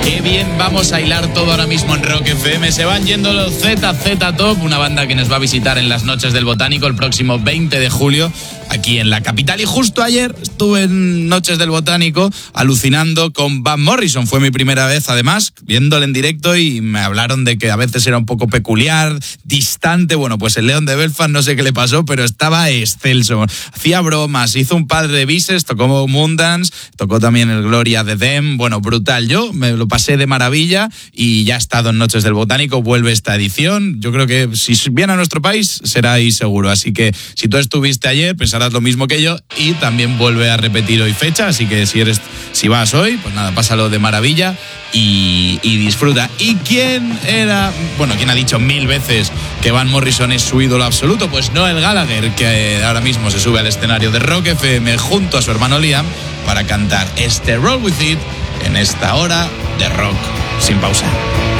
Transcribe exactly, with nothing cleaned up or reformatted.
Qué bien vamos a hilar todo ahora mismo en Rock F M. Se van yendo los Z Z Top, una banda que nos va a visitar en las Noches del Botánico el próximo veinte de julio, aquí en la capital. Y justo ayer estuve en Noches del Botánico alucinando con Van Morrison. Fue mi primera vez, además, viéndole en directo, y me hablaron de que a veces era un poco peculiar, distante. Bueno, pues el León de Belfast no sé qué le pasó, pero estaba excelso. Hacía bromas, hizo un par de bises, tocó Moondance, tocó también el Gloria de Them. Bueno, brutal. Yo me lo pasé de maravilla y ya he estado en Noches del Botánico. Vuelve esta edición. Yo creo que si viene a nuestro país será ahí seguro. Así que si tú estuviste ayer, pensarás lo mismo que yo, y también vuelve a repetir hoy fecha. Así que si eres, si vas hoy, pues nada, pásalo de maravilla y, y disfruta. ¿Y quién era? Bueno, ¿quién ha dicho mil veces que Van Morrison es su ídolo absoluto? Pues Noel Gallagher, que ahora mismo se sube al escenario de Rock F M junto a su hermano Liam para cantar este Roll With It en esta hora de rock sin pausa.